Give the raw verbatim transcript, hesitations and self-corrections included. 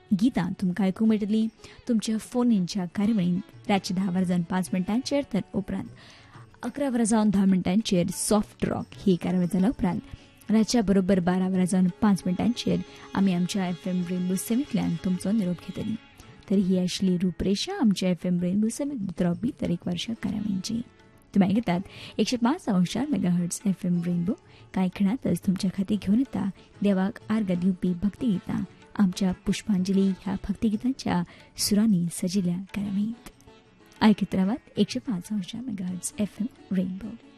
गितां तुमकां आयकूंक मेळटली तुमच्या फोनींच्या कार्यावळींत रातचे धा वरां जावन पांच मिनटांचेर तर उपरांत अकरा वरां जावन धा मिनटांचेर सॉफ्ट रॉक ही कार्यावळ जाल्या उपरांत रातच्या बरोबर बारा वरां जावन पांच मिनटांचेर आमी आमच्या एफ एम रेनबो सेवेंतल्यान तुमचो निरोप घेतली. तर ही आशिल्ली रूपरेषा आमच्या एफ एम रेनबो सेवेंत रावपी तरेक वर्षा कार्यावळींची. तुम्ही ऐकतात एकशे पाच Anshar mega hertz F M rainbow. कांय खिणातच तुमच्या खातीर घेवन येता देवाक आर्गां दिवपी भक्तिगितां आमच्या पुष्पांजली ह्या भक्तिगितांच्या सुरांनी सजिल्ल्या कार्यावळींत. आयकत रावात एकशे पाच Anshar mega hertz F M rainbow.